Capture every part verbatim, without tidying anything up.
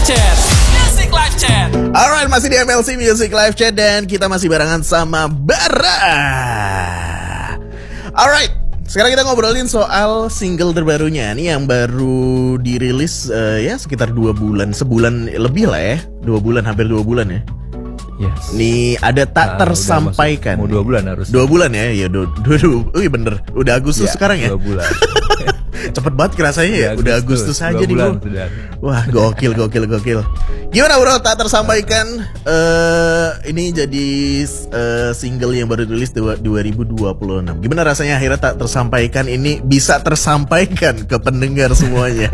Chat, Music Live Chat. Alright, masih di M L C Music Live Chat dan kita masih barengan sama Bara. Alright, sekarang kita ngobrolin soal single terbarunya nih yang baru dirilis uh, ya sekitar dua bulan, sebulan lebih lah ya, dua bulan hampir dua bulan ya. Yes. Nih ada tak nah, tersampaikan. Mau dua bulan harus. Dua bulan ya, ya dua, dua, dua. Wih bener, udah Agustus ya, sekarang ya. Dua bulan. Cepet banget kerasanya ya, udah Agustus, Agustus aja nih bro. Sudah. Wah gokil, gokil, gokil. Gimana bro, tak tersampaikan uh, ini jadi uh, single yang baru dirilis dua ribu dua puluh enam. Gimana rasanya akhirnya tak tersampaikan ini bisa tersampaikan ke pendengar semuanya?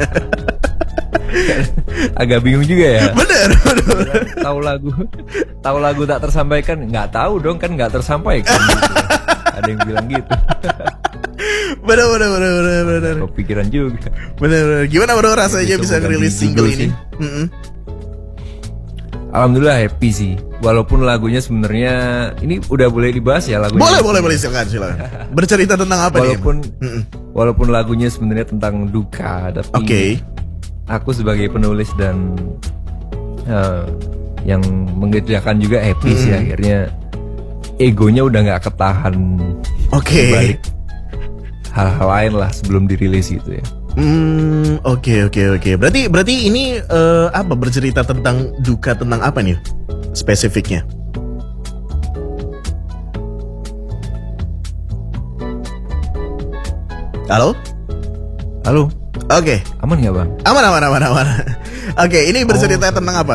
Agak bingung juga ya. Bener, bener. Tahu lagu, tahu lagu tak tersampaikan, nggak tahu dong kan nggak tersampaikan. Gitu. Ada yang bilang gitu. Bener, bener, bener, bener, bener. Kepikiran juga. Bener, bener. Gimana bro rasanya bisa ngerilis single ini? Mm-hmm. Alhamdulillah happy sih. Walaupun lagunya sebenarnya ini udah boleh dibahas ya lagunya. Boleh, boleh, boleh silakan, silakan. Bercerita tentang apa walaupun, nih? Walaupun, walaupun lagunya sebenarnya tentang duka, tapi. Oke. Okay. Aku sebagai penulis dan uh, yang mengerjakan juga happy hmm. sih akhirnya egonya udah nggak ketahan. Oke. Okay. Balik hal-hal lain lah sebelum dirilis gitu ya. Hmm, oke okay, oke okay, oke. Okay. Berarti berarti ini uh, apa bercerita tentang duka tentang apa nih spesifiknya? Halo? Halo. Oke, okay. Aman nggak bang? Aman, aman, aman, aman. Oke, okay, ini bercerita oh. tentang apa?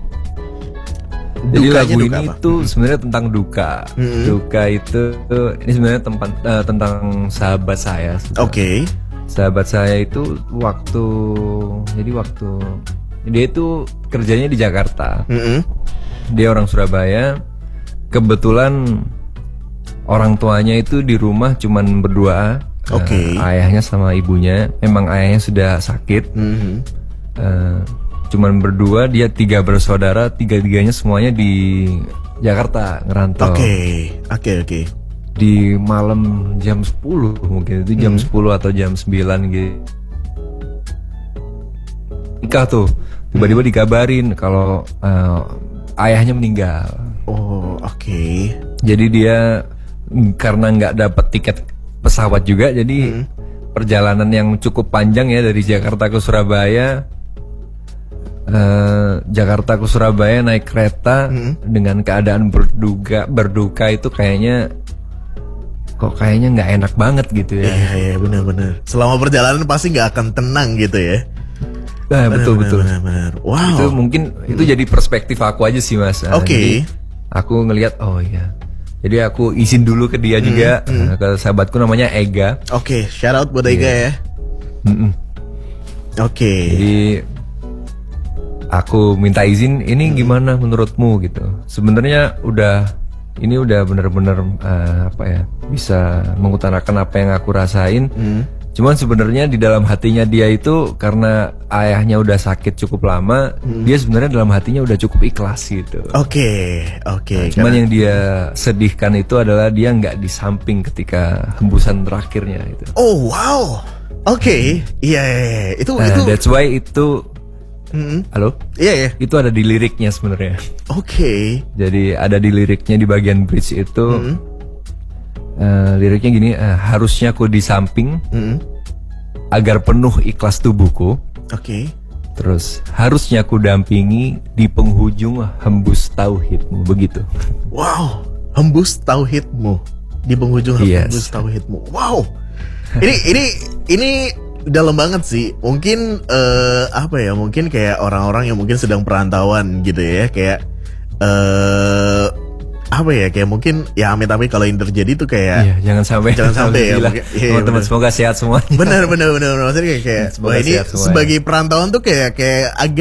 Jadi Dukanya lagu duka ini apa? tuh sebenarnya tentang duka. Mm-hmm. Duka itu ini sebenarnya tempat uh, tentang sahabat saya. Oke. Okay. Sahabat saya itu waktu, jadi waktu dia itu kerjanya di Jakarta. Mm-hmm. Dia orang Surabaya. Kebetulan orang tuanya itu di rumah cuman berdua. Oke. Okay. Uh, ayahnya sama ibunya, memang ayahnya sudah sakit. Mm-hmm. uh, cuman berdua, dia tiga bersaudara, tiga-tiganya semuanya di Jakarta ngerantau. Oke, okay. oke, okay, oke. Okay. Di malam jam sepuluh mungkin itu jam mm-hmm. sepuluh atau jam sembilan gitu. Nikah tuh, tiba-tiba mm-hmm. dikabarin kalau uh, ayahnya meninggal. Oh, oke. Okay. Jadi dia karena nggak dapat tiket pesawat juga, jadi hmm. perjalanan yang cukup panjang ya dari Jakarta ke Surabaya. Uh, Jakarta ke Surabaya naik kereta hmm. dengan keadaan berduka berduka itu kayaknya kok kayaknya nggak enak banget gitu ya. Iya iya benar-benar. Selama perjalanan pasti nggak akan tenang gitu ya. Nah, bener, betul bener, betul. Bener, bener. Wow. Itu mungkin hmm. itu jadi perspektif aku aja sih mas. Oke. Okay. Aku ngelihat oh iya. Jadi aku izin dulu ke dia juga, mm, mm. ke sahabatku namanya Ega. Oke, okay, shout out buat Ega yeah. ya. Mm-mm. Oke. Okay. Jadi aku minta izin, ini mm. gimana menurutmu gitu. Sebenarnya udah, ini udah benar-benar uh, apa ya, bisa mengutarakan apa yang aku rasain. Mm. Cuman sebenarnya di dalam hatinya dia itu karena ayahnya udah sakit cukup lama, hmm. dia sebenarnya dalam hatinya udah cukup ikhlas gitu. Oke, okay, oke. Okay, nah, cuman karena... yang dia sedihkan itu adalah dia nggak di samping ketika hembusan terakhirnya itu. Oh wow, oke, okay. iya, yeah, yeah. itu nah, itu. That's why itu. Mm-hmm. Halo? Iya yeah, yeah. Itu ada di liriknya sebenarnya. Oke. Okay. Jadi ada di liriknya di bagian bridge itu. Mm-hmm. Uh, liriknya gini, uh, harusnya aku di samping mm-hmm. agar penuh ikhlas tubuhku. Oke. Okay. Terus harusnya aku dampingi di penghujung hembus tauhidmu, begitu. Wow, hembus tauhidmu di penghujung yes. hembus tauhidmu. Wow. ini ini ini dalam banget sih. Mungkin uh, apa ya? Mungkin kayak orang-orang yang mungkin sedang perantauan gitu ya, kayak. Uh, apa ya kayak mungkin ya amit-amit kalau ini terjadi tuh kayak iya, jangan sampai jangan sampai ya teman-teman iya, semoga sehat semua. Benar benar benar maksudnya kayak, kayak wah ini sebagai perantauan tuh kayak kayak agak